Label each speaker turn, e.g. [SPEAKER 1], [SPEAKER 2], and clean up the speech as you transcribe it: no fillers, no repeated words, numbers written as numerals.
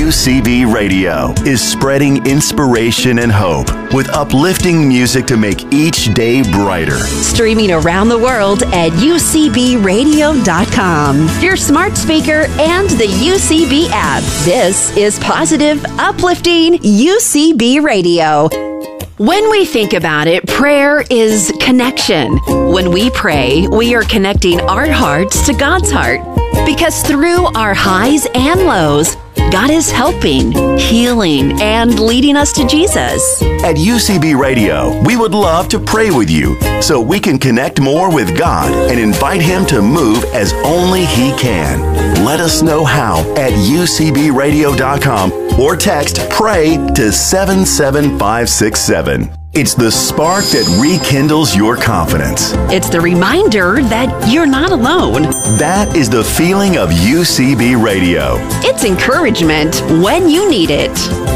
[SPEAKER 1] UCB Radio is spreading inspiration and hope with uplifting music to make each day brighter.
[SPEAKER 2] Streaming around the world at UCBradio.com, your smart speaker, and the UCB app. This is positive, uplifting UCB Radio. When we think about it, prayer is connection. When we pray, we are connecting our hearts to God's heart. Because through our highs and lows, God is helping, healing, and leading us to Jesus.
[SPEAKER 1] At UCB Radio, we would love to pray with you so we can connect more with God and invite Him to move as only He can. Let us know how at UCBradio.com or text PRAY to 77567. It's the spark that rekindles your confidence.
[SPEAKER 2] It's the reminder that you're not alone.
[SPEAKER 1] That is the feeling of UCB Radio.
[SPEAKER 2] It's encouragement when you need it.